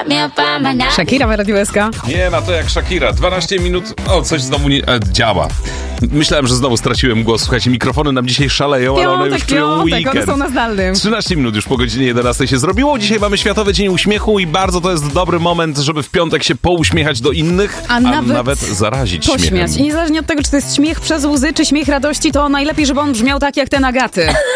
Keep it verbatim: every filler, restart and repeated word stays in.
Shakira w Radiu S K. Nie ma to jak Shakira. dwanaście minut. O, coś znowu nie e, działa. Myślałem, że znowu straciłem głos. Słuchajcie, mikrofony nam dzisiaj szaleją, ale one już czują weekend. one są na zdalnym. trzynaście minut już po godzinie jedenastej się zrobiło. Dzisiaj mamy Światowy Dzień Uśmiechu i bardzo to jest dobry moment, żeby w piątek się pouśmiechać do innych, a, a nawet, nawet zarazić pośmiać. śmiechem. I niezależnie od tego, czy to jest śmiech przez łzy, czy śmiech radości, to najlepiej, żeby on brzmiał tak jak ten Agaty.